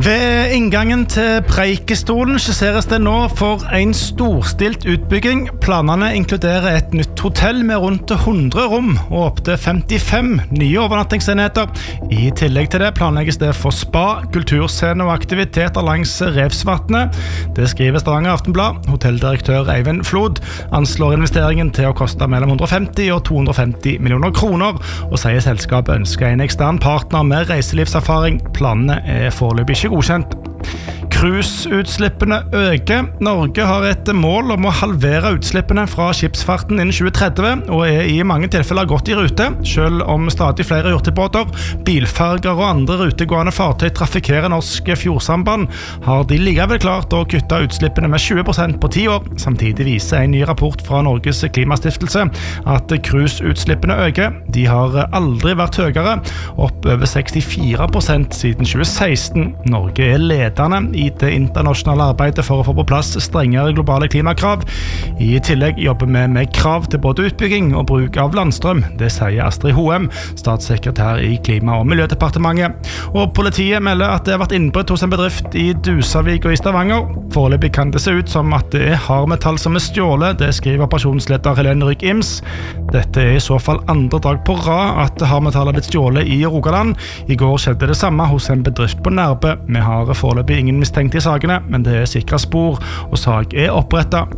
Ved inngangen til Preikestolen skisseres det nå for en storstilt utbygging. Planene inkluderer et nytt hotell med rundt 100 rom og opp til 55 nye overnattingsenheter. I tillegg til det planlegges det for spa, kulturscene og aktiviteter langs Revsvatnet. Det skriver Stavanger Aftenblad. Hotelldirektør Eivind Flod anslår investeringen til å koste mellom 150 og 250 millioner kroner, og sier selskapet ønsker en ekstern partner med reiselivserfaring. Planene foreløpig ikke godkjent. Cruiseutslippene øker. Norge har et mål om å halvere utslippene fra skipsfarten innen 2030, og i mange tilfeller godt i rute. Selv om stadig flere hurtigbåter, bilferger og andre rutegående fartøy trafikkerer norsk fjordsamband, har de likevel klart å kutte utslippene med 20% på 10 år. Samtidig viser en ny rapport fra Norges Klimastiftelse at cruiseutslippene øker. De har aldri vært høyere, opp over 64% siden 2016. Norge ledende i det internasjonale arbeidet for å få på plass strengere globale klimakrav. I tillegg jobber vi med krav til både utbygging og bruk av landstrøm. Det sier Astrid Hoem, statssekretær i Klima- og miljødepartementet. Og politiet melder at det har vært innbrudd hos en bedrift i Dusavik og i Stavanger. Foreløpig kan det se ut som at det hardmetall som stjålet. Det skriver operasjonsleder Helene Rygg Ims. Dette i så fall andre dag på rad at hardmetall har blitt stjålet i Rogaland. I går skjedde det samme hos en bedrift på Nærbø. Vi har foreløpig ingen mistenkt i sakene, men det sikret spor, og sak opprettet.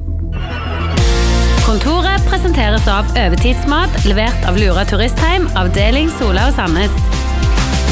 Kontoret presenteres av Øvetidsmat, levert av Lura Turistheim, avdeling Sola og Sandnes.